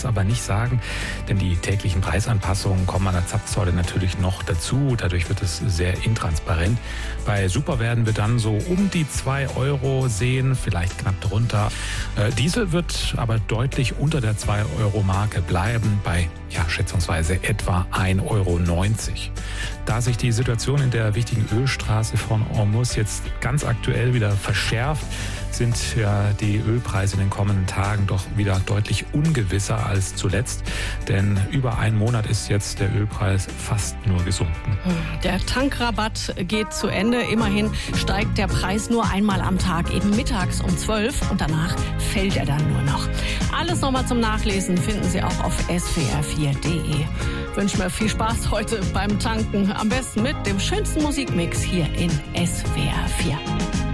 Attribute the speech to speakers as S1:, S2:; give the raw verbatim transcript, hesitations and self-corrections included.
S1: das aber nicht sagen, denn die täglichen Preisanpassungen kommen an der Zapfsäule natürlich noch dazu. Dadurch wird es sehr intransparent. Bei Super werden wir dann so um die zwei Euro sehen, vielleicht knapp drunter. Äh, Diesel wird aber deutlich unter der zwei Euro Marke bleiben, bei ja, schätzungsweise etwa ein Euro neunzig. Da sich die Situation in der wichtigen Ölstraße von Hormuz jetzt ganz aktuell wieder verschärft, sind ja die Ölpreise in den kommenden Tagen doch wieder deutlich ungewisser als zuletzt. Denn über einen Monat ist jetzt der Ölpreis fast nur gesunken.
S2: Der Tankrabatt geht zu Ende. Immerhin steigt der Preis nur einmal am Tag, eben mittags um zwölf. Und danach fällt er dann nur noch. Alles nochmal zum Nachlesen finden Sie auch auf S W R vier punkt de. Wünsche mir viel Spaß heute beim Tanken. Am besten mit dem schönsten Musikmix hier in S W R vier.